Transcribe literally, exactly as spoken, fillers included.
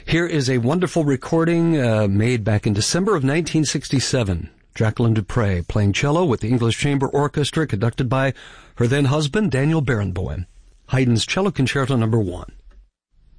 Here is a wonderful recording uh, made back in December of nineteen sixty-seven. Jacqueline du Pré playing cello with the English Chamber Orchestra, conducted by her then husband, Daniel Barenboim. Haydn's Cello Concerto Number One.